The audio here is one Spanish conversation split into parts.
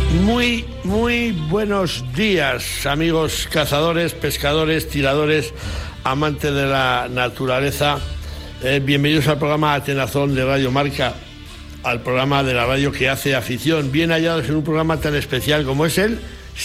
Muy buenos días, amigos cazadores, pescadores, tiradores, amantes de la naturaleza. Bienvenidos al programa Atenazón de Radio Marca, al programa de la radio que hace afición. Bien hallados en un programa tan especial como es el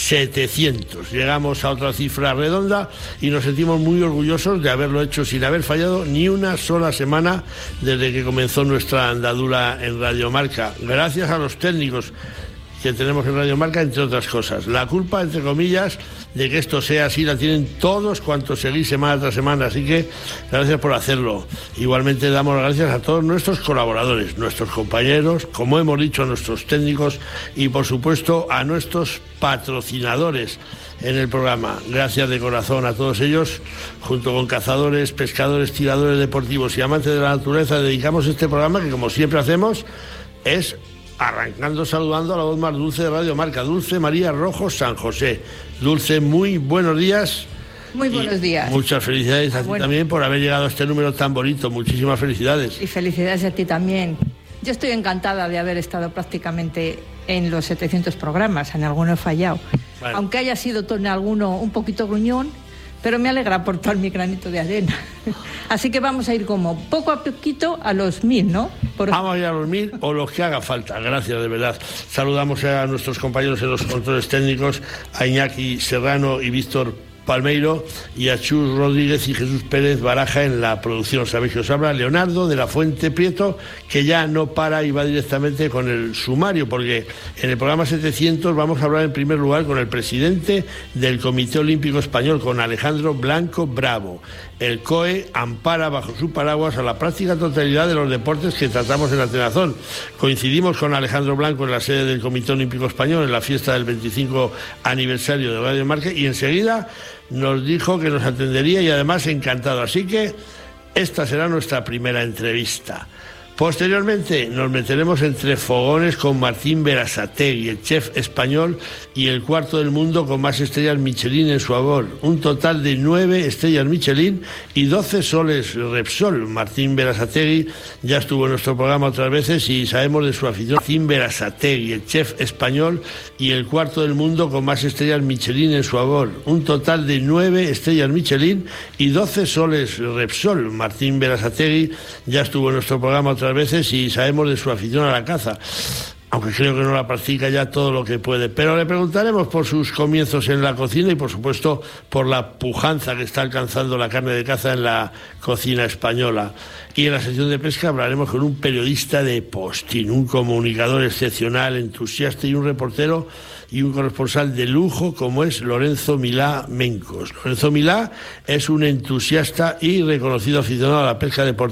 700. Llegamos a otra cifra redonda y nos sentimos muy orgullosos de haberlo hecho sin haber fallado ni una sola semana desde que comenzó nuestra andadura en Radio Marca. Gracias a los técnicos que tenemos en Radio Marca, entre otras cosas. La culpa, entre comillas, de que esto sea así la tienen todos cuantos seguís semana tras semana, así que gracias por hacerlo. Igualmente damos las gracias a todos nuestros colaboradores, nuestros compañeros, como hemos dicho, a nuestros técnicos y por supuesto a nuestros patrocinadores en el programa. Gracias de corazón a todos ellos. Junto con cazadores, pescadores, tiradores deportivos y amantes de la naturaleza, dedicamos este programa que, como siempre hacemos, es arrancando saludando a la voz más dulce de Radio Marca, Dulce María Rojo San José. Dulce, muy buenos días. Muy buenos días. Muchas felicidades a ti también por haber llegado a este número tan bonito. Muchísimas felicidades. Y felicidades a ti también. Yo estoy encantada de haber estado prácticamente en los 700 programas, en alguno he fallado. Bueno. Aunque haya sido en alguno un poquito gruñón, pero me alegra aportar mi granito de arena. Así que vamos a ir como poco a poquito a los 1000, ¿no? Vamos a ir a los 1000 o los que haga falta. Gracias, de verdad. Saludamos a nuestros compañeros en los controles técnicos, a Iñaki Serrano y Víctor Palmeiro, y a Chus Rodríguez y Jesús Pérez Baraja en la producción. Sabéis que os habla Leonardo de la Fuente Prieto, que ya no para y va directamente con el sumario, porque en el programa 700 vamos a hablar en primer lugar con el presidente del Comité Olímpico Español, con Alejandro Blanco Bravo. El COE ampara bajo su paraguas a la práctica totalidad de los deportes que tratamos en Atenazón. Coincidimos con Alejandro Blanco en la sede del Comité Olímpico Español en la fiesta del 25 aniversario de Radio Marca y enseguida nos dijo que nos atendería y además encantado. Así que esta será nuestra primera entrevista. Posteriormente nos meteremos entre fogones con Martín Berasategui, el chef español y el cuarto del mundo con más estrellas Michelin en su haber. Un total de 9 estrellas Michelin y 12 soles Repsol. Martín Berasategui ya estuvo en nuestro programa otras veces y sabemos de su afición. Martín Berasategui, el chef español y el cuarto del mundo con más estrellas Michelin en su haber. Un total de 9 estrellas Michelin y 12 soles Repsol. Martín Berasategui ya estuvo en nuestro programa otras veces y sabemos de su afición a la caza, aunque creo que no la practica ya todo lo que puede, pero le preguntaremos por sus comienzos en la cocina y por supuesto por la pujanza que está alcanzando la carne de caza en la cocina española. Y en la sección de pesca hablaremos con un periodista de postín, un comunicador excepcional, entusiasta y un reportero y un corresponsal de lujo como es Lorenzo Milá Mencos. Lorenzo Milá es un entusiasta y reconocido aficionado a la pesca deportiva